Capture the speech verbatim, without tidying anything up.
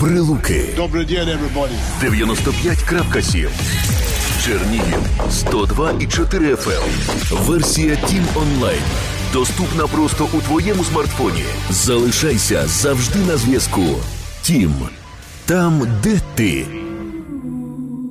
Прилуки Добрий день, everybody. дев'яносто п'ять крапка сім, Чернігів сто два і чотири еф ем. Версія Тім онлайн доступна просто у твоєму смартфоні. Залишайся завжди на зв'язку. Тім. Там, де ти.